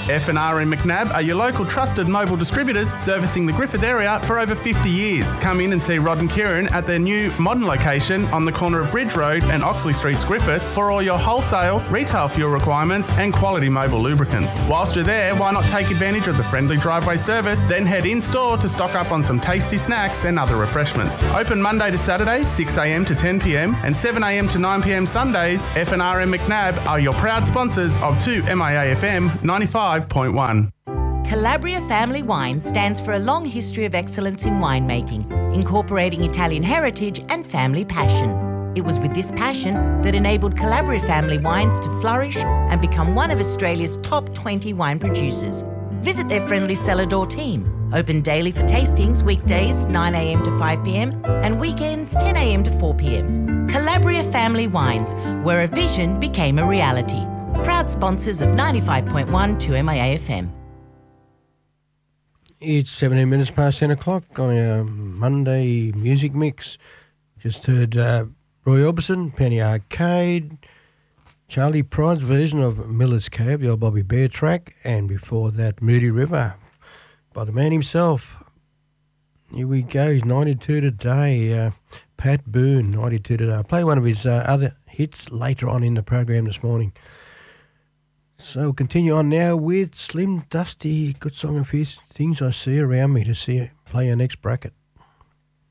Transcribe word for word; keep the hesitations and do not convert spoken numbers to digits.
F and R and McNabb are your local trusted mobile distributors servicing the Griffith area for over fifty years. Come in and see Rod and Kieran at their new modern location on the corner of Bridge Road and Oxley Streets, Griffith, for all your wholesale, retail fuel requirements and quality mobile lubricants. Whilst you're there, why not take advantage of the friendly driveway service, then head in-store to stock up on some tasty snacks and other refreshments. Open Monday to Saturday, six a m to ten p m and seven a m to nine p m Sundays. F and R and McNabb are your proud sponsors of two M I A F M ninety-five point one. Calabria Family Wine stands for a long history of excellence in winemaking, incorporating Italian heritage and family passion. It was with this passion that enabled Calabria Family Wines to flourish and become one of Australia's top twenty wine producers. Visit their friendly cellar door team. Open daily for tastings, weekdays nine a m to five p m and weekends ten a m to four p m. Calabria Family Wines, where a vision became a reality. Proud sponsors of ninety-five point one two M I A F M. It's seventeen minutes past ten o'clock on our Monday music mix. Just heard uh, Roy Orbison, Penny Arcade, Charlie Pride's version of Miller's Cave, the old Bobby Bear track, and before that, Moody River by the man himself. Here we go, he's ninety-two today. Uh, Pat Boone, ninety-two today. I'll play one of his uh, other hits later on in the program this morning. So we'll continue on now with Slim Dusty, good song of his, Things I See Around Me, to see play our next bracket.